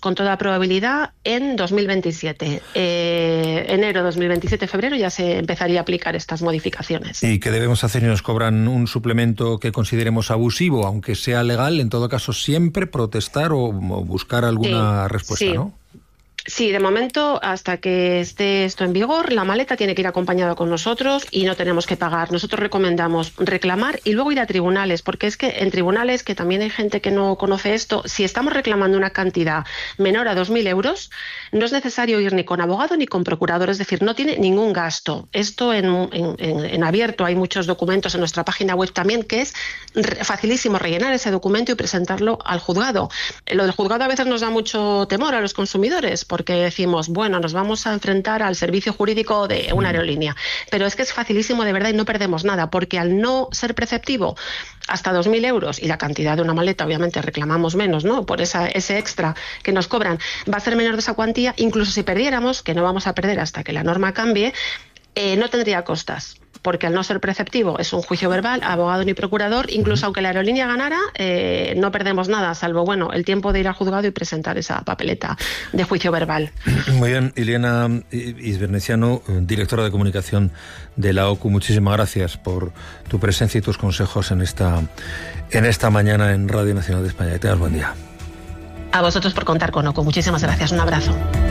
con toda probabilidad en 2027. Enero 2027, febrero, ya se empezaría a aplicar estas modificaciones. ¿Y qué debemos hacer si nos cobran un suplemento que consideremos abusivo, aunque sea legal? En todo caso, siempre protestar o buscar alguna respuesta, sí. ¿no? Sí, de momento, hasta que esté esto en vigor, la maleta tiene que ir acompañada con nosotros y no tenemos que pagar. Nosotros recomendamos reclamar y luego ir a tribunales, porque es que en tribunales, que también hay gente que no conoce esto, si estamos reclamando una cantidad menor a 2.000 euros, no es necesario ir ni con abogado ni con procurador, es decir, no tiene ningún gasto. Esto en abierto, hay muchos documentos en nuestra página web también, que es facilísimo rellenar ese documento y presentarlo al juzgado. Lo del juzgado a veces nos da mucho temor a los consumidores, porque decimos, bueno, nos vamos a enfrentar al servicio jurídico de una aerolínea. Pero es que es facilísimo de verdad y no perdemos nada, porque al no ser preceptivo, hasta 2.000 euros, y la cantidad de una maleta, obviamente reclamamos menos, ¿no? Por ese extra que nos cobran, va a ser menor de esa cuantía, incluso si perdiéramos, que no vamos a perder hasta que la norma cambie, no tendría costas. Porque al no ser preceptivo es un juicio verbal, abogado ni procurador, incluso aunque la aerolínea ganara, no perdemos nada, salvo el tiempo de ir al juzgado y presentar esa papeleta de juicio verbal. Muy bien, Ileana Izberneciano, directora de comunicación de la OCU, muchísimas gracias por tu presencia y tus consejos en esta mañana en Radio Nacional de España. Que tengas buen día. A vosotros por contar con OCU. Muchísimas gracias. Un abrazo.